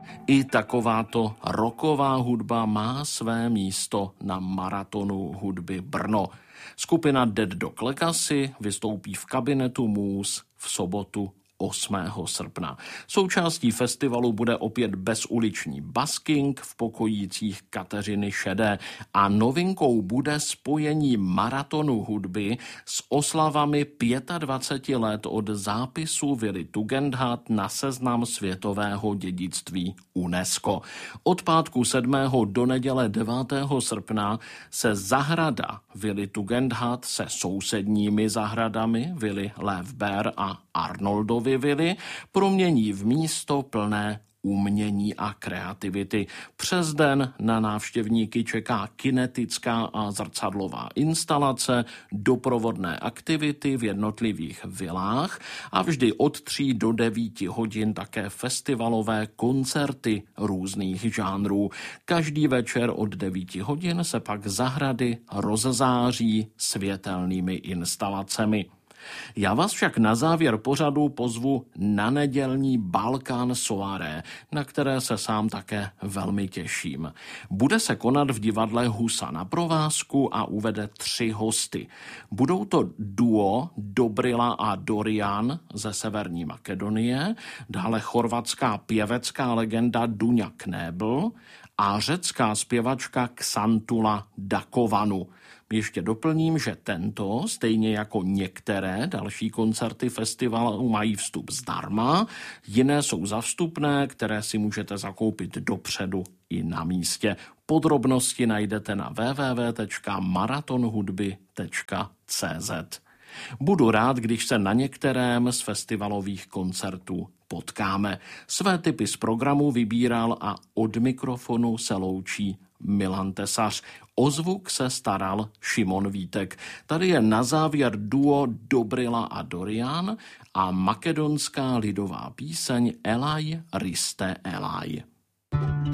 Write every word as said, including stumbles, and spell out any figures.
I takováto rocková hudba má své místo na maratonu hudby Brno. Skupina Dead Dog Legacy vystoupí v kabinetu Můz v sobotu osmého srpna. Součástí festivalu bude opět bezuliční basking v pokojících Kateřiny Šedé a novinkou bude spojení maratonu hudby s oslavami dvaceti pěti let od zápisu vily Tugendhat na seznam světového dědictví UNESCO. Od pátku sedmého do neděle devátého srpna se zahrada vily Tugendhat se sousedními zahradami vily Löfberg a Arnoldovy vily promění v místo plné umění a kreativity. Přes den na návštěvníky čeká kinetická a zrcadlová instalace, doprovodné aktivity v jednotlivých vilách a vždy od tří do devíti hodin také festivalové koncerty různých žánrů. Každý večer od devíti hodin se pak zahrady rozzáří světelnými instalacemi. Já vás však na závěr pořadu pozvu na nedělní Balkán Soirée, na které se sám také velmi těším. Bude se konat v divadle Husa na provázku a uvede tři hosty. Budou to duo Dobrila a Dorian ze Severní Makedonie, dále chorvatská pěvecká legenda Dunja Knebel a řecká zpěvačka Xantula Dakovanu. Ještě doplním, že tento, stejně jako některé další koncerty festivalu, mají vstup zdarma, jiné jsou za vstupné, které si můžete zakoupit dopředu i na místě. Podrobnosti najdete na w w w tečka maratonhudby tečka c z. Budu rád, když se na některém z festivalových koncertů potkáme. Své tipy z programu vybíral a od mikrofonu se loučí Milan Tesař. O zvuk se staral Šimon Vítek. Tady je na závěr duo Dobrila a Dorian a makedonská lidová píseň Elaj Riste Elaj.